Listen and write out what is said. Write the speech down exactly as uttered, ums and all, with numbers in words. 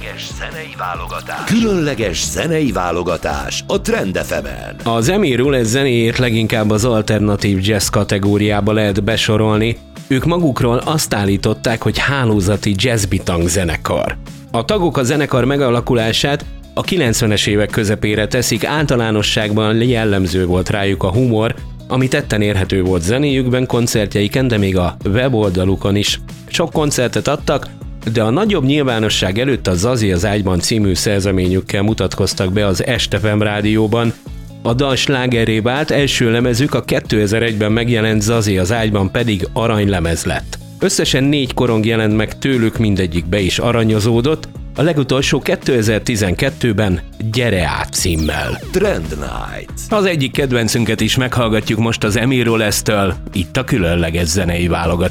Különleges zenei válogatás. Különleges zenei válogatás a Trend ef emen. Az Emmy Roulette zenéjét leginkább az alternatív jazz kategóriába lehet besorolni. Ők magukról azt állították, hogy hálózati jazzbitang zenekar. A tagok a zenekar megalakulását a kilencvenes évek közepére teszik, általánosságban jellemző volt rájuk a humor, ami tetten érhető volt zenéjükben, koncertjeiken, de még a weboldalukon is. Sok koncertet adtak, de a nagyobb nyilvánosság előtt a Zazi az ágyban című szerzeményükkel mutatkoztak be az Est ef em rádióban. A dal slágerré vált, első lemezük a kétezer-egyben megjelent Zazi az ágyban pedig aranylemez lett. Összesen négy korong jelent meg tőlük, mindegyik be is aranyozódott, a legutolsó kétezer-tizenkettőben Gyere át címmel. Trend Night. Az egyik kedvencünket is meghallgatjuk most az Emmy Roulette-től, itt a különleges zenei válogatás.